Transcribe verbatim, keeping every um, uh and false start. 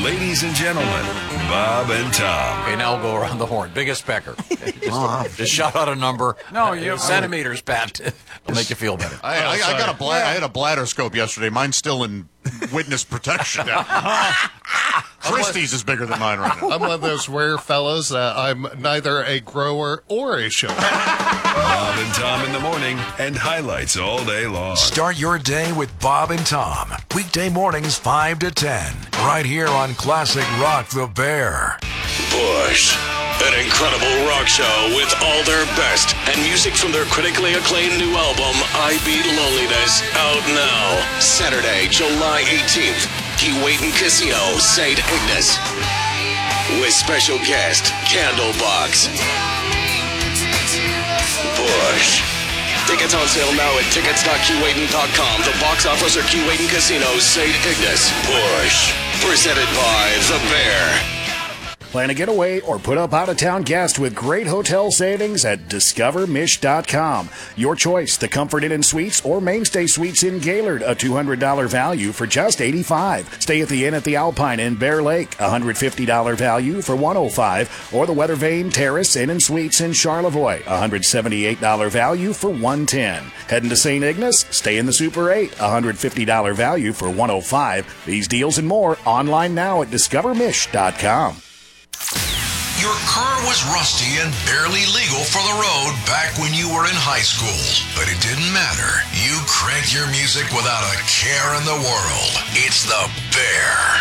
Ladies and gentlemen, Bob and Tom. Okay, now we'll go around the horn. Biggest pecker. Just, Uh-huh. just shout out a number. No, you- centimeters, Pat. It'll make you feel better. I, I, I got a bla- I had a bladder scope yesterday. Mine's still in witness protection. Christie's is bigger than mine right now. I'm one of those rare fellows that I'm neither a grower or a shower. Bob and Tom in the morning and highlights all day long. Start your day with Bob and Tom. Weekday mornings five to ten. Right here on Classic Rock the Bear. Bush. An incredible rock show with all their best and music from their critically acclaimed new album, I Beat Loneliness, out now. Saturday, July eighteenth, Keewatin Casino, Saint Ignace. With special guest, Candlebox. Bush. Tickets on sale now at tickets dot keewatin dot com. The box offers are Keewatin Casino, Saint Ignace. Bush. Presented by The Bear. Plan a getaway or put up out-of-town guest with great hotel savings at discover mish dot com. Your choice, the Comfort Inn and Suites or Mainstay Suites in Gaylord, a two hundred dollars value for just eighty-five dollars. Stay at the Inn at the Alpine in Bear Lake, a one hundred fifty dollars value for one hundred five dollars. Or the Weather Vane Terrace Inn and Suites in Charlevoix, a one hundred seventy-eight dollars value for one hundred ten dollars. Heading to Saint Ignace? Stay in the Super eight, a one hundred fifty dollars value for one hundred five dollars. These deals and more online now at discover mish dot com. Your car was rusty and barely legal for the road back when you were in high school. But it didn't matter. You cranked your music without a care in the world. It's the Bear.